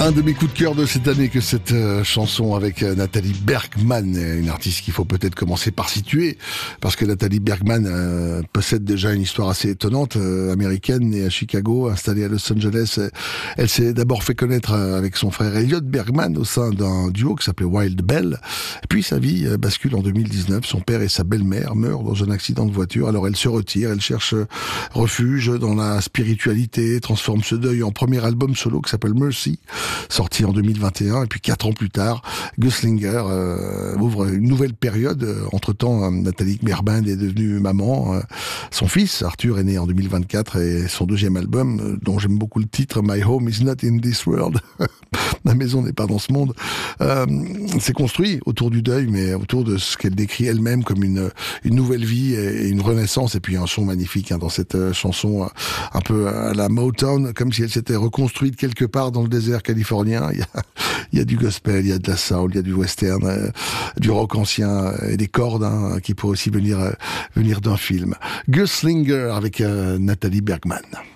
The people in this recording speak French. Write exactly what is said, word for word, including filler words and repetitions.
Un de mes coups de cœur de cette année que cette euh, chanson avec euh, Nathalie Bergman, une artiste qu'il faut peut-être commencer par situer, parce que Nathalie Bergman euh, possède déjà une histoire assez étonnante, euh, américaine, née à Chicago, installée à Los Angeles. Elle s'est d'abord fait connaître euh, avec son frère Elliot Bergman au sein d'un duo qui s'appelait Wild Bell. Puis sa vie euh, bascule en deux mille dix-neuf. Son père et sa belle-mère meurent dans un accident de voiture. Alors elle se retire, elle cherche euh, refuge dans la spiritualité, transforme ce deuil en premier album solo qui s'appelle Mercy, sorti en deux mille vingt et un, et puis quatre ans plus tard, Gunslinger euh, ouvre une nouvelle période. Entre-temps, Nathalie Bergman est devenue maman. Son fils, Arthur, est né en deux mille vingt-quatre, et son deuxième album, dont j'aime beaucoup le titre, My Home is Not in This World, ma maison n'est pas dans ce monde, euh, s'est construit autour du deuil, mais autour de ce qu'elle décrit elle-même comme une, une nouvelle vie et une renaissance, et puis un son magnifique hein, dans cette chanson un peu à la Motown, comme si elle s'était reconstruite quelque part dans le désert californien. Il y a, il y a du gospel, il y a de la soul, il y a du western, euh, du rock ancien euh, et des cordes hein, qui pourraient aussi venir, euh, venir d'un film. Gunslinger avec euh, Nathalie Bergman.